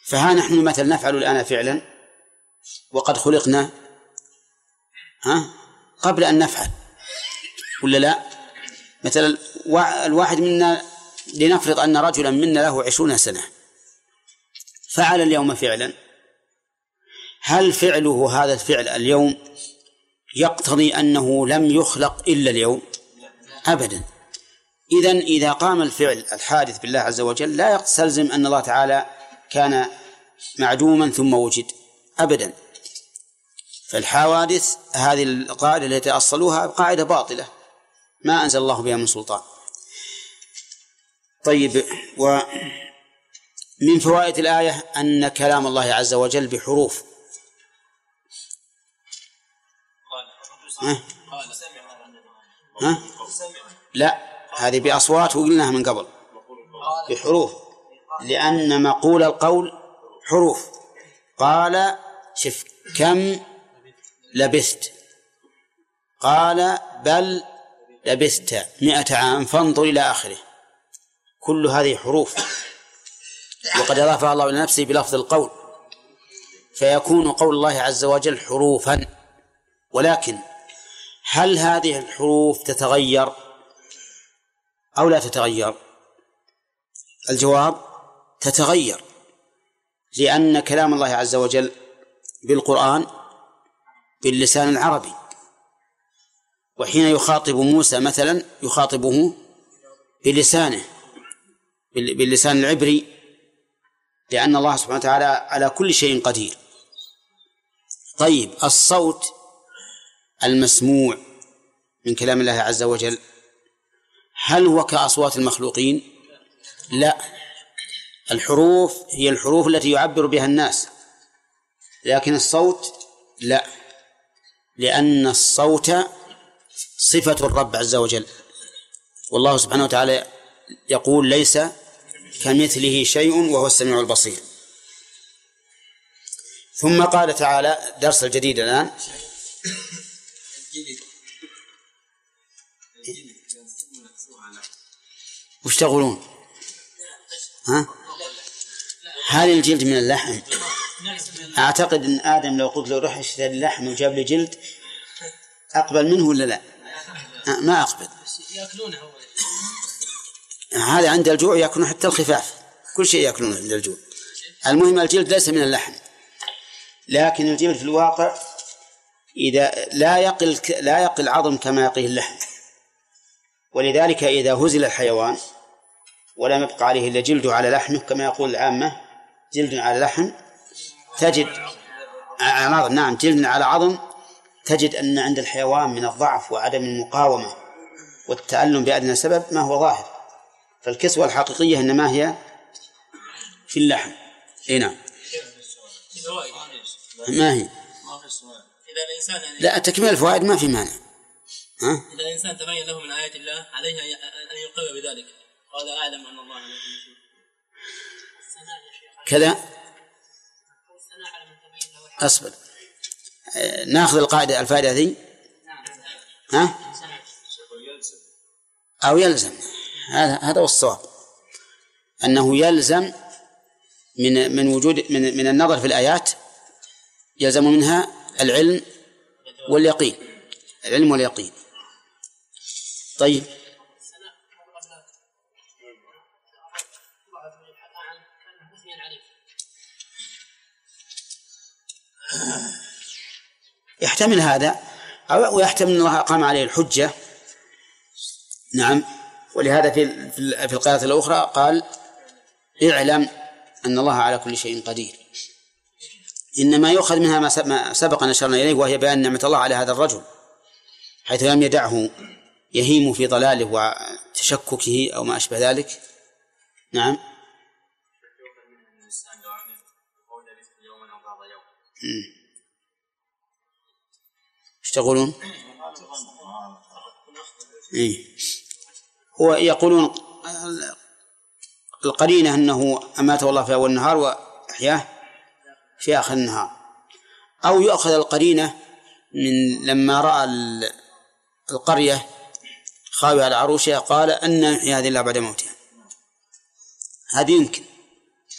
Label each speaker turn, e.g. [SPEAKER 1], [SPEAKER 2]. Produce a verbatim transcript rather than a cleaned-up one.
[SPEAKER 1] فها نحن مثل نفعل الآن فعلا وقد خلقنا ها قبل أن نفعل ولا لا؟ مثلا الواحد منا لنفرض أن رجلا منا له عشرون سنة فعل اليوم فعلا، هل فعله هذا الفعل اليوم يقتضي أنه لم يخلق إلا اليوم؟ أبدا. إذن إذا قام الفعل الحادث بالله عز وجل لا يستلزم أن الله تعالى كان معدوما ثم وجد أبدا. فالحوادث هذه القاعدة التي أصلوها قاعدة باطلة ما أنزل الله بها من سلطان. طيب، ومن فوائد الآية أن كلام الله عز وجل بحروف. ها؟ ها؟ لا، هذه بأصوات وقلناها من قبل بحروف، لأن مقول القول حروف. قال شف كم لبثت، قال بل لبثت مئة عام فانظر إلى آخره، كل هذه حروف وقد أضافها الله إلى نفسه بلفظ القول، فيكون قول الله عز وجل حروفا. ولكن هل هذه الحروف تتغير أو لا تتغير؟ الجواب تتغير، لأن كلام الله عز وجل بالقرآن باللسان العربي، وحين يخاطب موسى مثلا يخاطبه بلسانه باللسان العبري، لأن الله سبحانه وتعالى على كل شيء قدير. طيب، الصوت المسموع من كلام الله عز وجل هل هو كأصوات المخلوقين؟ لا، الحروف هي الحروف التي يعبر بها الناس، لكن الصوت لا، لأن الصوت صفة الرب عز وجل، والله سبحانه وتعالى يقول ليس كمثله شيء وهو السميع البصير. ثم قال تعالى درس الجديد الآن. وش تقولون؟ ها؟ هل الجلد من اللحم؟ أعتقد أن آدم لو قلت له روح اشتري اللحم وجاب لي جلد أقبل منه ولا لا؟ ما أقبل. هذا عند الجوع يأكلون حتى الخفاف، كل شيء يأكلونه عند الجوع. المهم الجلد ليس من اللحم، لكن الجلد في الواقع إذا لا يقل لا يقل عظم كما يقيه اللحم، ولذلك إذا هزل الحيوان ولم يبقى عليه إلا جلد على لحمه كما يقول العامة جلد على لحم تجد عظم، نعم جلد على عظم، تجد أن عند الحيوان من الضعف وعدم المقاومة والتألم بأدنى سبب ما هو ظاهر. فالكسوة الحقيقية إنما هي في اللحم. إيه نعم. ما هي؟ لا، تكمل الفوائد ما في مانع. ها؟
[SPEAKER 2] إذا الإنسان تبين له من آيات الله عليه أن يقر بذلك. قال أعلم أن الله على كل شيء.
[SPEAKER 1] كذا. أصبر، نأخذ القاعدة الفائدة ذي. ها؟ أو يلزم، هذا هذا هو الصواب، أنه يلزم من من وجود من من النظر في الآيات يلزم منها العلم واليقين، العلم واليقين. طيب، يحتمل هذا أو يحتمل أن الله أقام عليه الحجة. نعم، ولهذا في في القراءة الأخرى قال اعلم أن الله على كل شيء قدير. إنما يؤخذ منها ما سبق أن أشرنا إليه، وهي بيان نعمة الله على هذا الرجل حيث لم يدعه يهيم في ضلاله وتشككه أو ما أشبه ذلك. نعم. ايش تقولون؟ إيه؟ هو يقولون القرينة أنه أماته الله في أول النهار وأحياه في آخر النهار، أو يؤخذ القرينة من لما رأى القرية خاوية على عروشها قال أن يحيي هذه الله بعد موتها، هذه يمكن.